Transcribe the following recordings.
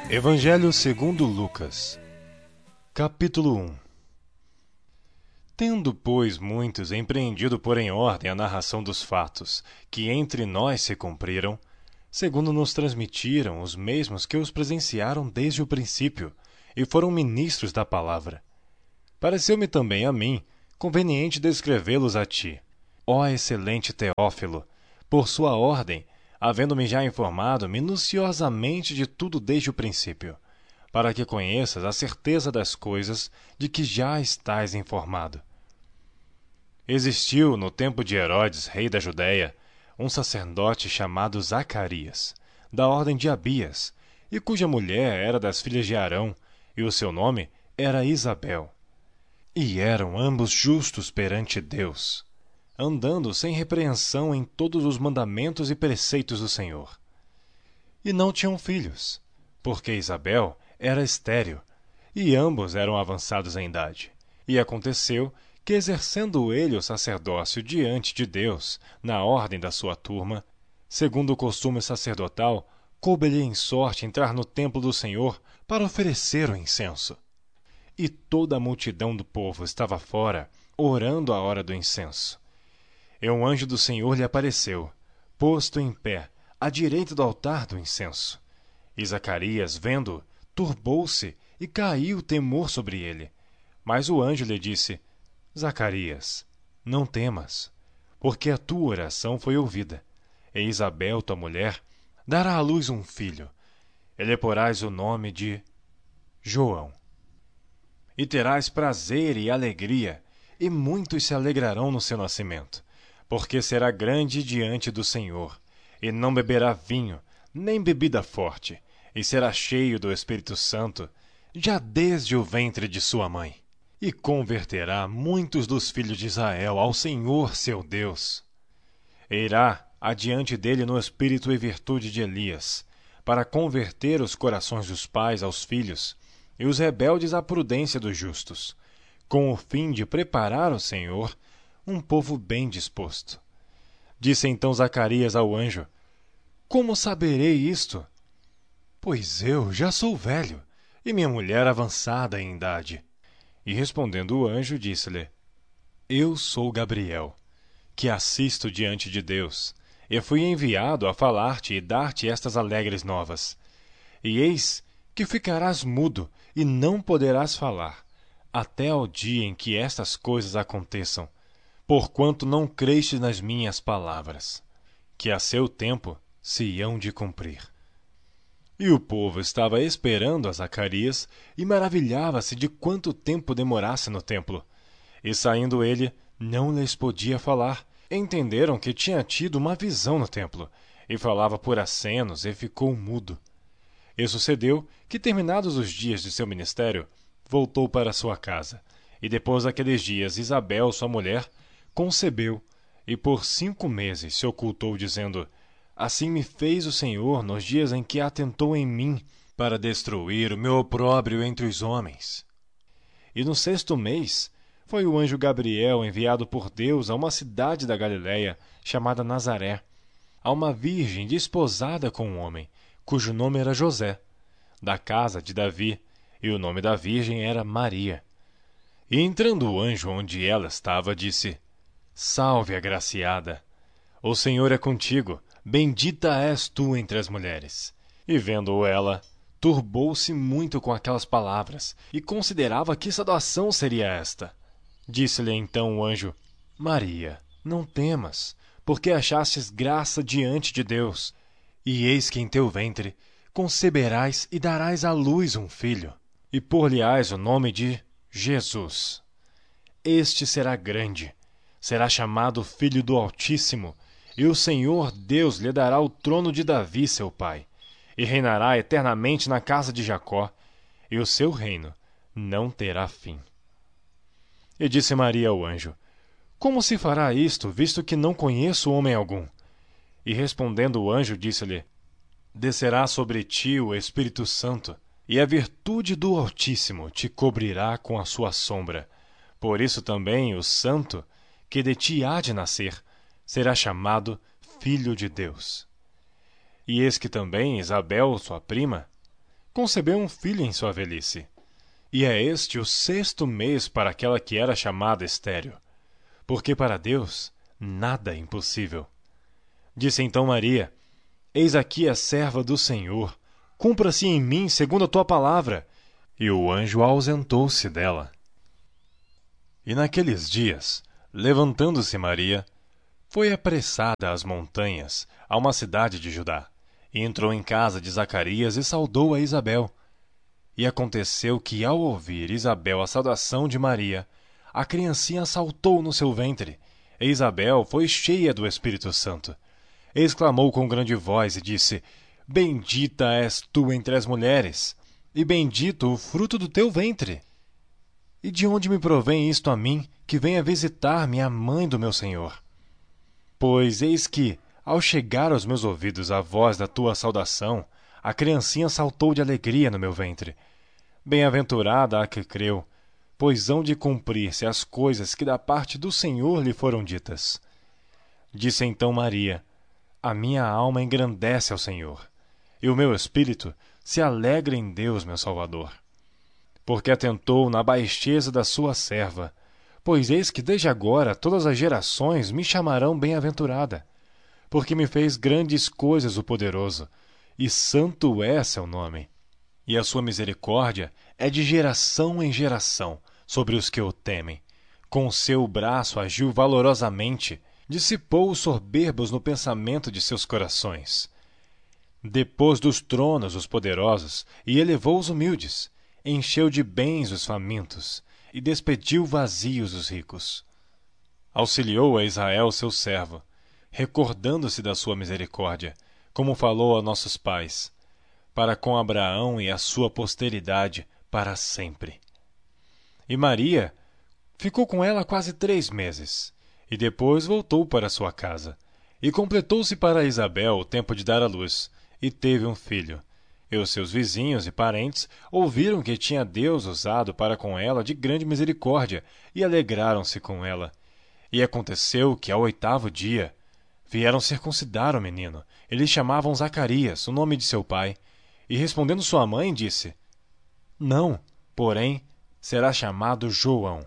Evangelho segundo Lucas, capítulo 1. Tendo, pois, muitos empreendido pôr em ordem a narração dos fatos que entre nós se cumpriram, segundo nos transmitiram os mesmos que os presenciaram desde o princípio e foram ministros da palavra, pareceu-me também a mim conveniente descrevê-los a ti, ó excelente Teófilo, por sua ordem, havendo-me já informado minuciosamente de tudo desde o princípio, para que conheças a certeza das coisas de que já estás informado. Existiu, no tempo de Herodes, rei da Judéia, um sacerdote chamado Zacarias, da ordem de Abias, e cuja mulher era das filhas de Arão, e o seu nome era Isabel. E eram ambos justos perante Deus, andando sem repreensão em todos os mandamentos e preceitos do Senhor. E não tinham filhos, porque Isabel era estéril, e ambos eram avançados em idade. E aconteceu que, exercendo ele o sacerdócio diante de Deus, na ordem da sua turma, segundo o costume sacerdotal, coube-lhe em sorte entrar no templo do Senhor para oferecer o incenso. E toda a multidão do povo estava fora, orando à hora do incenso. E um anjo do Senhor lhe apareceu, posto em pé, à direita do altar do incenso. E Zacarias, vendo-o, turbou-se e caiu temor sobre ele. Mas o anjo lhe disse: Zacarias, não temas, porque a tua oração foi ouvida. E Isabel, tua mulher, dará à luz um filho, e lhe porás o nome de João. E terás prazer e alegria, e muitos se alegrarão no seu nascimento, porque será grande diante do Senhor, e não beberá vinho, nem bebida forte, e será cheio do Espírito Santo, já desde o ventre de sua mãe. E converterá muitos dos filhos de Israel ao Senhor seu Deus. E irá adiante dele no espírito e virtude de Elias, para converter os corações dos pais aos filhos, e os rebeldes à prudência dos justos, com o fim de preparar ao Senhor um povo bem disposto. Disse então Zacarias ao anjo: Como saberei isto? Pois eu já sou velho, e minha mulher avançada em idade. E respondendo o anjo, disse-lhe: Eu sou Gabriel, que assisto diante de Deus, e fui enviado a falar-te e dar-te estas alegres novas. E eis que ficarás mudo e não poderás falar, até ao dia em que estas coisas aconteçam, porquanto não creste nas minhas palavras, que a seu tempo se hão de cumprir. E o povo estava esperando a Zacarias e maravilhava-se de quanto tempo demorasse no templo. E saindo ele, não lhes podia falar. Entenderam que tinha tido uma visão no templo, e falava por acenos e ficou mudo. E sucedeu que, terminados os dias de seu ministério, voltou para sua casa. E depois daqueles dias, Isabel, sua mulher, concebeu, e por 5 meses se ocultou, dizendo: Assim me fez o Senhor nos dias em que atentou em mim, para destruir o meu opróbrio entre os homens. E no 6º mês foi o anjo Gabriel enviado por Deus a uma cidade da Galiléia, chamada Nazaré, a uma virgem desposada com um homem, cujo nome era José, da casa de Davi, e o nome da virgem era Maria. E entrando o anjo onde ela estava, disse: Salve, agraciada! O Senhor é contigo, bendita és tu entre as mulheres. E vendo-o ela, turbou-se muito com aquelas palavras, e considerava que saudação seria esta. Disse-lhe então o anjo: Maria, não temas, porque achastes graça diante de Deus. E eis que em teu ventre conceberás e darás à luz um filho, e por-lhe-ás o nome de Jesus. Este será grande, será chamado Filho do Altíssimo, e o Senhor Deus lhe dará o trono de Davi, seu pai, e reinará eternamente na casa de Jacó, e o seu reino não terá fim. E disse Maria ao anjo: Como se fará isto, visto que não conheço homem algum? E respondendo o anjo, disse-lhe: Descerá sobre ti o Espírito Santo, e a virtude do Altíssimo te cobrirá com a sua sombra. Por isso também o Santo, que de ti há de nascer, será chamado Filho de Deus. E eis que também Isabel, sua prima, concebeu um filho em sua velhice. E é este o 6º mês para aquela que era chamada estéril, porque para Deus nada é impossível. Disse então Maria: Eis aqui a serva do Senhor, cumpra-se em mim segundo a tua palavra. E o anjo ausentou-se dela. E naqueles dias, levantando-se Maria, foi apressada às montanhas, a uma cidade de Judá, e entrou em casa de Zacarias e saudou a Isabel. E aconteceu que, ao ouvir Isabel a saudação de Maria, a criancinha saltou no seu ventre, e Isabel foi cheia do Espírito Santo. Exclamou com grande voz e disse: Bendita és tu entre as mulheres, e bendito o fruto do teu ventre. E de onde me provém isto a mim, que venha visitar-me a mãe do meu Senhor? Pois eis que, ao chegar aos meus ouvidos a voz da tua saudação, a criancinha saltou de alegria no meu ventre. Bem-aventurada a que creu, pois hão de cumprir-se as coisas que da parte do Senhor lhe foram ditas. Disse então Maria: A minha alma engrandece ao Senhor, e o meu espírito se alegra em Deus, meu Salvador. Porque atentou na baixeza da sua serva, pois eis que desde agora todas as gerações me chamarão bem-aventurada, porque me fez grandes coisas o Poderoso, e santo é seu nome. E a sua misericórdia é de geração em geração sobre os que o temem. Com o seu braço agiu valorosamente, dissipou os soberbos no pensamento de seus corações. Depôs dos tronos os poderosos e elevou os humildes, encheu de bens os famintos e despediu vazios os ricos. Auxiliou a Israel seu servo, recordando-se da sua misericórdia, como falou a nossos pais, para com Abraão e a sua posteridade para sempre. E Maria ficou com ela quase 3 meses, e depois voltou para sua casa. E completou-se para Isabel o tempo de dar à luz, e teve um filho. E os seus vizinhos e parentes ouviram que tinha Deus usado para com ela de grande misericórdia, e alegraram-se com ela. E aconteceu que, ao 8º dia, vieram circuncidar o menino. Eles chamavam Zacarias, o nome de seu pai. E respondendo sua mãe, disse: Não, porém, será chamado João.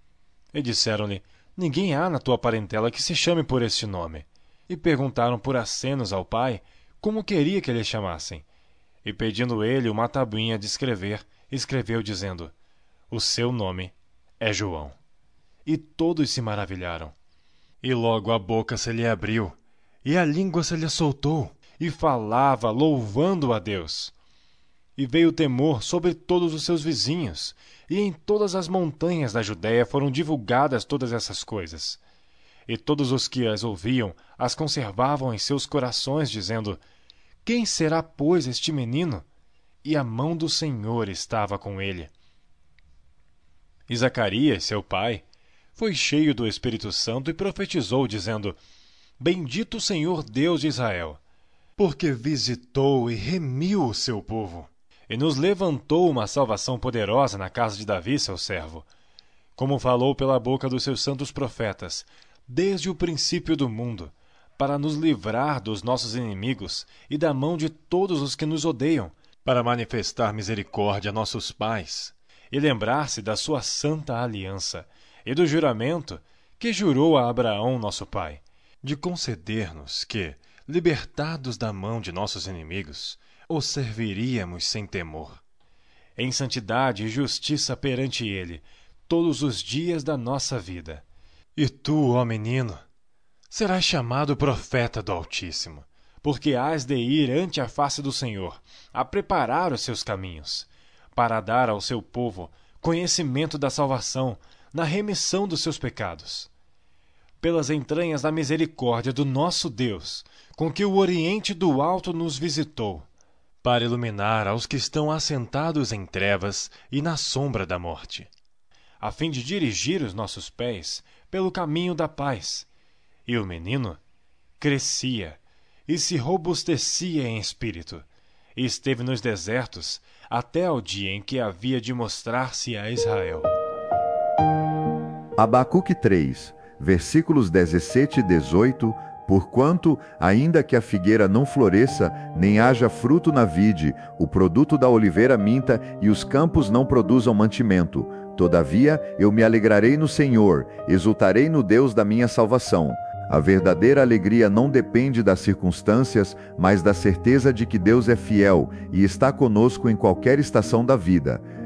E disseram-lhe: Ninguém há na tua parentela que se chame por este nome. E perguntaram por acenos ao pai como queria que lhe chamassem. E pedindo ele uma tabuinha de escrever, escreveu dizendo: O seu nome é João. E todos se maravilharam. E logo a boca se lhe abriu, e a língua se lhe soltou, e falava, louvando a Deus. E veio temor sobre todos os seus vizinhos, e em todas as montanhas da Judéia foram divulgadas todas essas coisas. E todos os que as ouviam as conservavam em seus corações, dizendo: Quem será, pois, este menino? E a mão do Senhor estava com ele. E Zacarias, seu pai, foi cheio do Espírito Santo e profetizou, dizendo: Bendito o Senhor Deus de Israel, porque visitou e remiu o seu povo, e nos levantou uma salvação poderosa na casa de Davi, seu servo, como falou pela boca dos seus santos profetas, desde o princípio do mundo, para nos livrar dos nossos inimigos e da mão de todos os que nos odeiam, para manifestar misericórdia a nossos pais, e lembrar-se da sua santa aliança e do juramento que jurou a Abraão, nosso pai, de conceder-nos que, libertados da mão de nossos inimigos, o serviríamos sem temor, em santidade e justiça perante ele, todos os dias da nossa vida. E tu, ó menino, serás chamado profeta do Altíssimo, porque hás de ir ante a face do Senhor, a preparar os seus caminhos, para dar ao seu povo conhecimento da salvação, na remissão dos seus pecados. Pelas entranhas da misericórdia do nosso Deus, com que o Oriente do Alto nos visitou, para iluminar aos que estão assentados em trevas e na sombra da morte, a fim de dirigir os nossos pés pelo caminho da paz. E o menino crescia e se robustecia em espírito, e esteve nos desertos até ao dia em que havia de mostrar-se a Israel. Abacuque 3, versículos 17 e 18, Porquanto, ainda que a figueira não floresça, nem haja fruto na vide, o produto da oliveira minta e os campos não produzam mantimento, todavia eu me alegrarei no Senhor, exultarei no Deus da minha salvação. A verdadeira alegria não depende das circunstâncias, mas da certeza de que Deus é fiel e está conosco em qualquer estação da vida.